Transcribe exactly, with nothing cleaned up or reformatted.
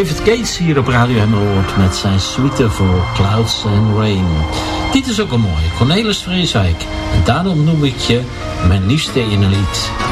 David Gates hier op Radio Emmeloord met zijn suite voor Clouds and Rain. Dit is ook een mooie, Cornelis Vreeswijk. En daarom noem ik je mijn liefste in een lied.